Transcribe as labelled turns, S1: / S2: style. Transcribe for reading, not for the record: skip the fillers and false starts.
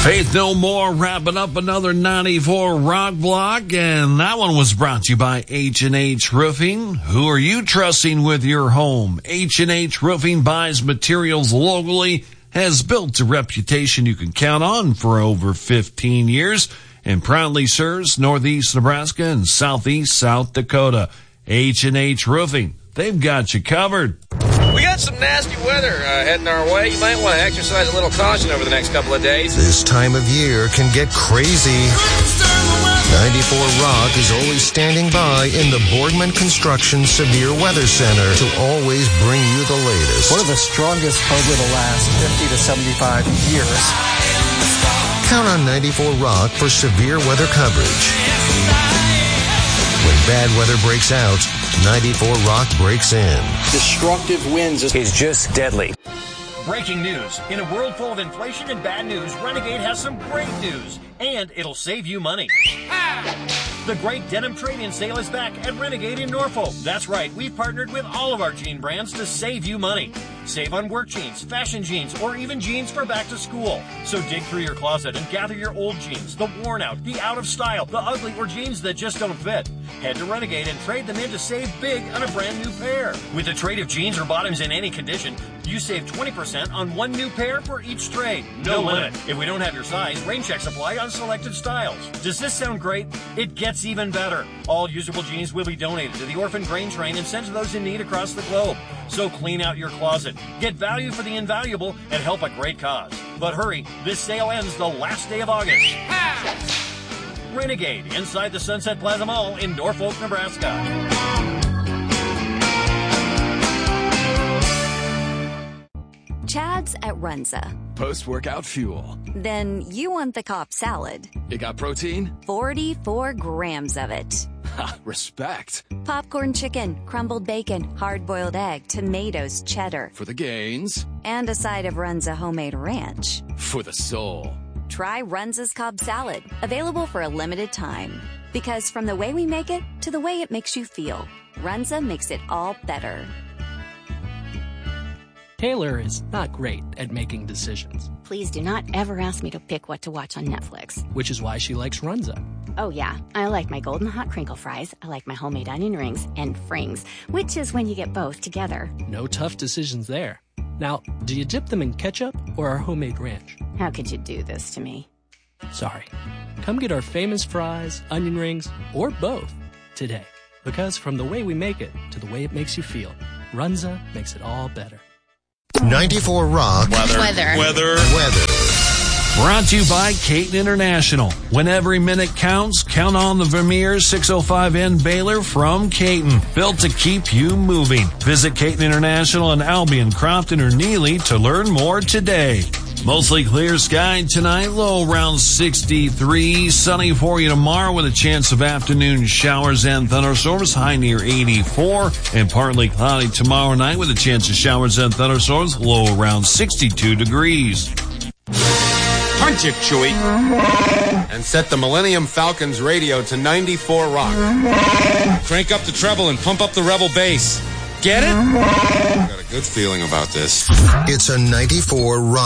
S1: Faith No More wrapping up another 94 Rock Block, and that one was brought to you by H&H Roofing. Who are you trusting with your home? H&H Roofing buys materials locally, has built a reputation you can count on for over 15 years, and proudly serves Northeast Nebraska and Southeast South Dakota. H&H Roofing, they've got you covered.
S2: We got some nasty weather heading our way. You might want to exercise a little caution over the next couple of days.
S3: This time of year can get crazy. 94 Rock is always standing by in the Boardman Construction Severe Weather Center to always bring you the latest.
S4: One of the strongest over the last 50 to 75 years.
S3: Count on 94 Rock for severe weather coverage. When bad weather breaks out, 94 Rock breaks in.
S4: Destructive winds
S2: is just deadly.
S5: Breaking news. In a world full of inflation and bad news, Renegade has some great news. And it'll save you money. The great denim trade-in sale is back at Renegade in Norfolk. That's right, we've partnered with all of our jean brands to save you money. Save on work jeans, fashion jeans, or even jeans for back to school. So dig through your closet and gather your old jeans, the worn out, the out of style, the ugly, or jeans that just don't fit. Head to Renegade and trade them in to save big on a brand new pair. With a trade of jeans or bottoms in any condition, you save 20% on one new pair for each trade. No limit. If we don't have your size, rain checks apply on selected styles. Does this sound great? It gets even better. All usable jeans will be donated to the Orphan Grain Train and sent to those in need across the globe. So clean out your closet, get value for the invaluable, and help a great cause. But hurry, this sale ends the last day of August. Renegade, inside the Sunset Plaza Mall in Norfolk, Nebraska.
S6: Chad's at Runza.
S7: Post-workout fuel.
S6: Then you want the Cobb salad.
S7: It got protein?
S6: 44 grams of it.
S7: Ha, respect.
S6: Popcorn chicken, crumbled bacon, hard-boiled egg, tomatoes, cheddar.
S7: For the gains.
S6: And a side of Runza homemade ranch.
S7: For the soul.
S6: Try Runza's Cobb salad, available for a limited time. Because from the way we make it to the way it makes you feel, Runza makes it all better.
S8: Taylor is not great at making decisions.
S9: Please do not ever ask me to pick what to watch on Netflix.
S8: Which is why she likes Runza.
S9: Oh yeah, I like my golden hot crinkle fries, I like my homemade onion rings, and frings, which is when you get both together.
S8: No tough decisions there. Now, do you dip them in ketchup or our homemade ranch?
S9: How could you do this to me?
S8: Sorry. Come get our famous fries, onion rings, or both today. Because from the way we make it to the way it makes you feel, Runza makes it all better.
S3: 94 Rock.
S1: Weather. Brought to you by Caton International. When every minute counts, count on the Vermeer 605N Baylor from Caton. Built to keep you moving. Visit Caton International in Albion, Crofton, or Neely to learn more today. Mostly clear sky tonight, low around 63. Sunny for you tomorrow with a chance of afternoon showers and thunderstorms, high near 84. And partly cloudy tomorrow night with a chance of showers and thunderstorms, low around 62 degrees.
S2: Punch it, Chewie. And set the Millennium Falcon's radio to 94 Rock. Crank up the treble and pump up the Rebel bass. Get it? I got a good feeling about this.
S3: It's a 94 Rock.